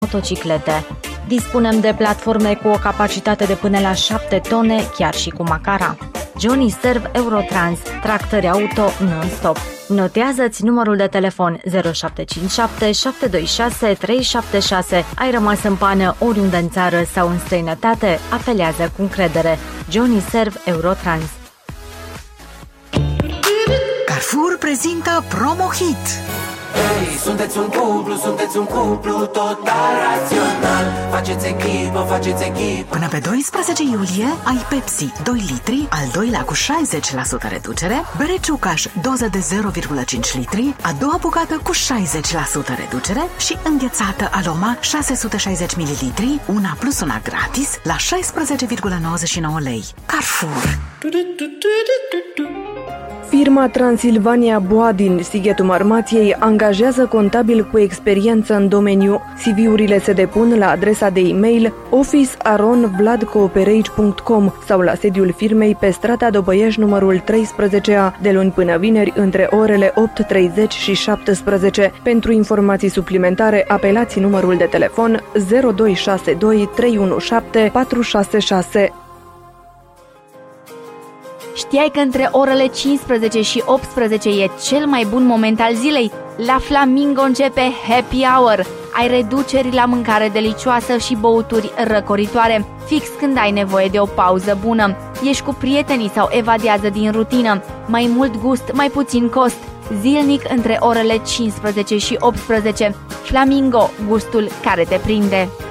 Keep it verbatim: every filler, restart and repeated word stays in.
motociclete. Dispunem de platforme cu o capacitate de până la șapte tone, chiar și cu macara. Johnny Serv Eurotrans, tractări auto non-stop. Notează-ți numărul de telefon zero șapte cinci șapte șapte doi șase trei șapte șase. Ai rămas în pană oriunde în țară sau în străinătate? Apelează cu încredere. Johnny Serv Eurotrans. Carrefour prezintă Promo Hit. Hey, sunteți un cuplu, sunteți un cuplu total rațional. Faceți echipă, faceți echipă. Până pe doisprezece iulie ai Pepsi doi litri, al doilea cu șaizeci la sută reducere, bere Ciucaș, doză de zero virgulă cinci litri, a doua bucată cu șaizeci la sută reducere și înghețată Aloma șase sute șaizeci mililitri, una plus una gratis, la șaisprezece virgulă nouăzeci și nouă lei. Carrefour. Firma Transilvania Boa din Sighetul Marmației angajează contabil cu experiență în domeniu. C V-urile se depun la adresa de e-mail office arond vlad cooperage punct com sau la sediul firmei pe strada Dobăieș numărul treisprezece A, de luni până vineri între orele opt treizeci și șaptesprezece. Pentru informații suplimentare, apelați numărul de telefon zero doi șase doi trei unu șapte patru șase șase. Știai că între orele cincisprezece și optsprezece e cel mai bun moment al zilei? La Flamingo începe Happy Hour. Ai reduceri la mâncare delicioasă și băuturi răcoritoare, fix când ai nevoie de o pauză bună. Ești cu prietenii sau evadează din rutină. Mai mult gust, mai puțin cost. Zilnic între orele cincisprezece și optsprezece. Flamingo, gustul care te prinde.